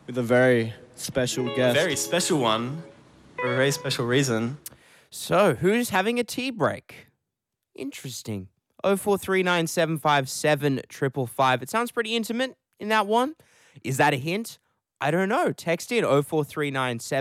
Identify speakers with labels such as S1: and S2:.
S1: with a very special guest.
S2: Very special one for a very special reason.
S3: So, who's having a tea break? Interesting. 0439757555. It sounds pretty intimate in that one. Is that a hint? I don't know. Text in 043975.